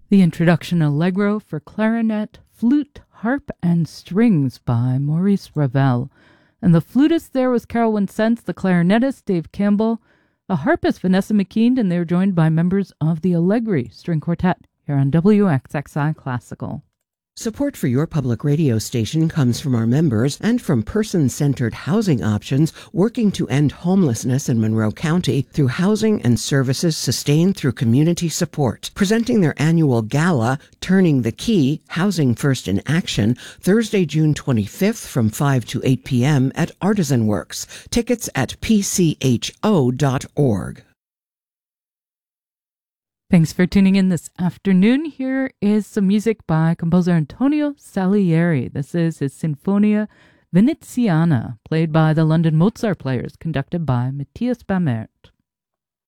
The introduction Allegro for clarinet, flute, harp, and strings by Maurice Ravel. And the flutist there was Carol Winsence, the clarinetist Dave Campbell, the harpist Vanessa McKean, and they were joined by members of the Allegri String Quartet here on WXXI Classical. Support for your public radio station comes from our members and from person-centered housing options working to end homelessness in Monroe County through housing and services sustained through community support. Presenting their annual gala, Turning the Key, Housing First in Action, Thursday, June 25th from 5 to 8 p.m. at Artisan Works. Tickets at pcho.org. Thanks for tuning in this afternoon. Here is some music by composer Antonio Salieri. This is his Sinfonia Veneziana, played by the London Mozart Players, conducted by Matthias Bamert.